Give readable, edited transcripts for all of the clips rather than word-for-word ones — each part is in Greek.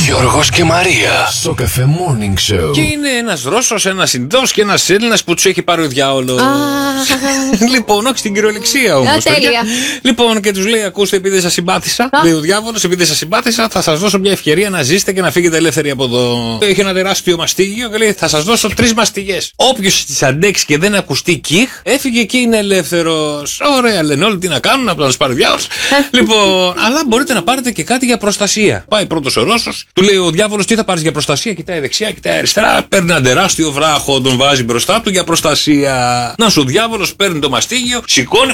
Γιώργος και Μαρία στο Cafe Morning Show. Και είναι ένας Ρώσος, ένας Ινδός και ένας Έλληνας που τους έχει πάρει ο διάολος. Λοιπόν, όχι στην κυριολεξία όμως. Τέλεια. Λοιπόν, και τους λέει: ακούστε, επειδή σας συμπάθησα, λέει ο διάβολος, επειδή σας συμπάθησα, θα σας δώσω μια ευκαιρία να ζήσετε και να φύγετε ελεύθεροι από εδώ. Έχει ένα τεράστιο μαστίγιο και λέει: θα σας δώσω 3 μαστιγές. Όποιος τις αντέξει και δεν ακουστεί κιχ, έφυγε και είναι ελεύθερος. Ωραία, λένε όλοι τι να κάνουν, από να τους πάρει ο διάβολος. Λοιπόν, αλλά μπορείτε να πάρετε και κάτι για προστασία. Πάει πρώτος ο Ρώσος, του λέει ο διάβολος: τι θα πάρεις για προστασία? Κοιτάει δεξιά, κοιτάει αριστερά, παίρνει ένα τεράστιο βράχο, τον βάζει μπροστά του για προστασία. Να σου ο διάβολος παίρνει το μαστίγιο, σηκώνει.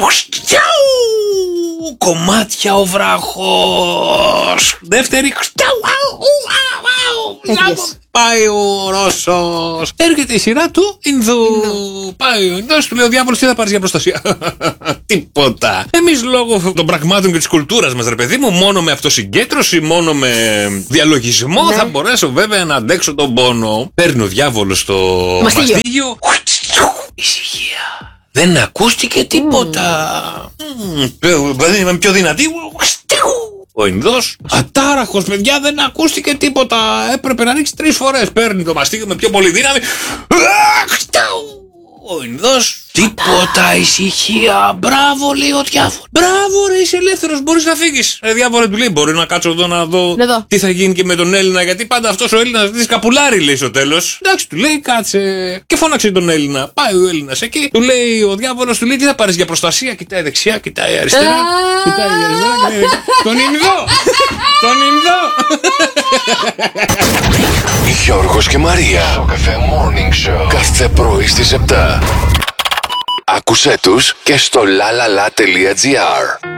Κομμάτια ο βράχος. Δεύτερη. Πάει ο Ρώσος. Έρχεται η σειρά του Ινδού. Πάει ο Ινδός, του λέει ο διάβολος: τι θα πάρεις για προστασία? Τίποτα. Εμείς λόγω των πραγμάτων και της κουλτούρας μας, ρε παιδί μου, μόνο με αυτοσυγκέντρωση, μόνο με διαλογισμό θα μπορέσω βέβαια να αντέξω τον πόνο. Παίρνει ο διάβολος το μαστίγιο. Ησυχία. Δεν ακούστηκε τίποτα. Δηλαδή είμαι πιο δυνατή. Ο Ινδός, ατάραχος, παιδιά, δεν ακούστηκε τίποτα. Έπρεπε να ρίξει 3 φορές. Παίρνει το μαστίγιο με πιο πολύ δύναμη. Ο Ινδός, τίποτα, ησυχία. Μπράβο, λέει ο διάβολος. Μπράβο, ρε, είσαι ελεύθερος, μπορείς να φύγεις. Διάβολε, του λέει: μπορεί να κάτσω εδώ να δω τι θα γίνει και με τον Έλληνα, γιατί πάντα αυτός ο Έλληνας της καπουλάρει, λέει στο τέλος. Εντάξει, του λέει: κάτσε. Και φώναξε τον Έλληνα. Πάει ο Έλληνας εκεί, του λέει ο διάβολος, του λέει: τι θα πάρεις για προστασία? Κοιτάει δεξιά, κοιτάει αριστερά. Κοιτάει αριστερά. Τον Ινδό! Τον Ινδό! Γιώργος και Μαρία στο Cafe Morning Show. Κάθε πρωί στις 7. Άκουσέ τους και στο lalala.gr.